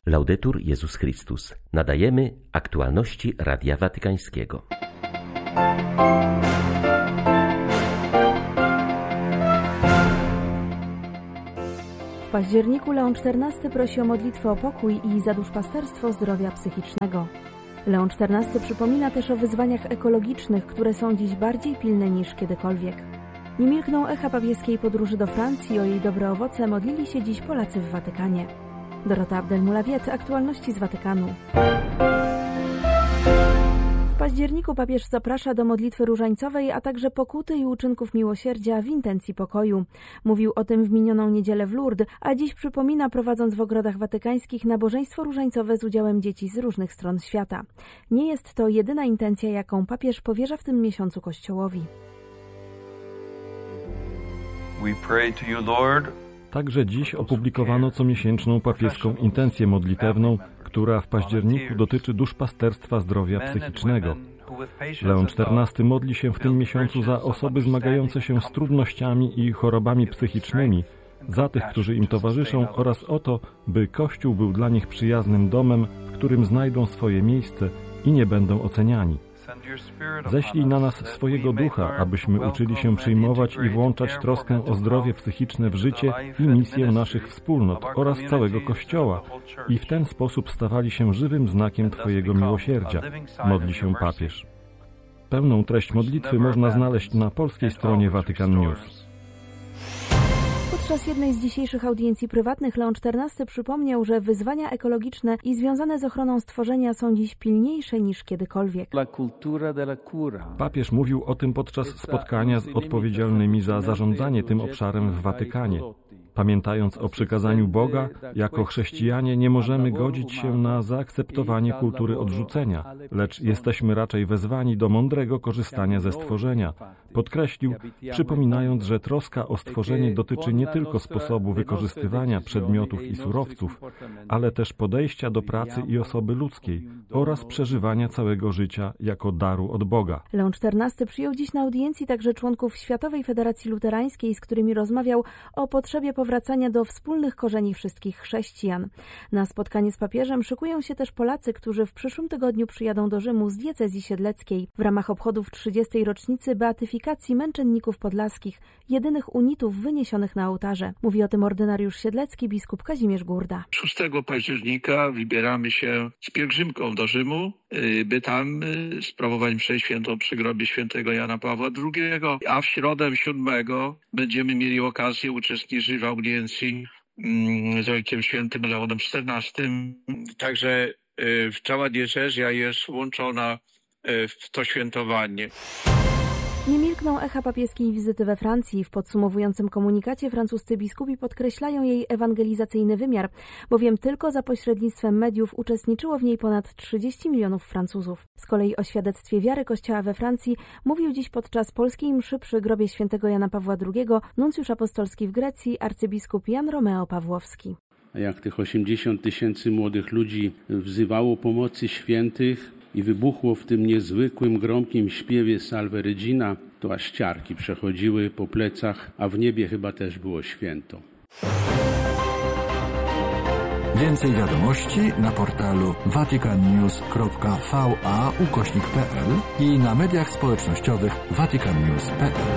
Laudetur Jezus Chrystus. Nadajemy aktualności Radia Watykańskiego. W październiku Leon XIV prosi o modlitwę o pokój i zaduszpasterstwo zdrowia psychicznego. Leon XIV przypomina też o wyzwaniach ekologicznych, które są dziś bardziej pilne niż kiedykolwiek. Nie milkną echa papieskiej podróży do Francji, o jej dobre owoce modlili się dziś Polacy w Watykanie. Dorota Abdel-Mulawiet, aktualności z Watykanu. W październiku papież zaprasza do modlitwy różańcowej, a także pokuty i uczynków miłosierdzia w intencji pokoju. Mówił o tym w minioną niedzielę w Lourdes, a dziś przypomina, prowadząc w ogrodach watykańskich nabożeństwo różańcowe z udziałem dzieci z różnych stron świata. Nie jest to jedyna intencja, jaką papież powierza w tym miesiącu Kościołowi. We pray to you, Lord. Także dziś opublikowano comiesięczną papieską intencję modlitewną, która w październiku dotyczy duszpasterstwa zdrowia psychicznego. Leon XIV modli się w tym miesiącu za osoby zmagające się z trudnościami i chorobami psychicznymi, za tych, którzy im towarzyszą oraz o to, by Kościół był dla nich przyjaznym domem, w którym znajdą swoje miejsce i nie będą oceniani. Ześlij na nas swojego ducha, abyśmy uczyli się przyjmować i włączać troskę o zdrowie psychiczne w życie i misję naszych wspólnot oraz całego Kościoła i w ten sposób stawali się żywym znakiem Twojego miłosierdzia, modli się papież. Pełną treść modlitwy można znaleźć na polskiej stronie Vatican News. Podczas jednej z dzisiejszych audiencji prywatnych Leon XIV przypomniał, że wyzwania ekologiczne i związane z ochroną stworzenia są dziś pilniejsze niż kiedykolwiek. Papież mówił o tym podczas spotkania z odpowiedzialnymi za zarządzanie tym obszarem w Watykanie. Pamiętając o przykazaniu Boga, jako chrześcijanie nie możemy godzić się na zaakceptowanie kultury odrzucenia, lecz jesteśmy raczej wezwani do mądrego korzystania ze stworzenia. Podkreślił, przypominając, że troska o stworzenie dotyczy nie tylko sposobu wykorzystywania przedmiotów i surowców, ale też podejścia do pracy i osoby ludzkiej oraz przeżywania całego życia jako daru od Boga. Leon XIV przyjął dziś na audiencji także członków Światowej Federacji Luterańskiej, z którymi rozmawiał o potrzebie powracania do wspólnych korzeni wszystkich chrześcijan. Na spotkanie z papieżem szykują się też Polacy, którzy w przyszłym tygodniu przyjadą do Rzymu z diecezji siedleckiej w ramach obchodów 30. rocznicy beatyfikacji męczenników podlaskich, jedynych unitów wyniesionych na ołtarze. Mówi o tym ordynariusz siedlecki biskup Kazimierz Gurda. 6 października wybieramy się z pielgrzymką do Rzymu, by tam sprawować mszę świętą przy grobie świętego Jana Pawła II, a w środę 7 będziemy mieli okazję uczestniczyć w audiencji z Ojcem Świętym Leonem XIV. Także cała diecezja jest włączona w to świętowanie. Nie milkną echa papieskiej wizyty we Francji. W podsumowującym komunikacie francuscy biskupi podkreślają jej ewangelizacyjny wymiar, bowiem tylko za pośrednictwem mediów uczestniczyło w niej ponad 30 milionów Francuzów. Z kolei o świadectwie wiary Kościoła we Francji mówił dziś podczas polskiej mszy przy grobie świętego Jana Pawła II nuncjusz apostolski w Grecji arcybiskup Jan Romeo Pawłowski. A jak tych 80 000 młodych ludzi wzywało pomocy świętych i wybuchło w tym niezwykłym, gromkim śpiewie Salve Regina, to aż ciarki przechodziły po plecach, a w niebie chyba też było święto. Więcej wiadomości na portalu vaticannews.va/pl i na mediach społecznościowych vaticannews.pl.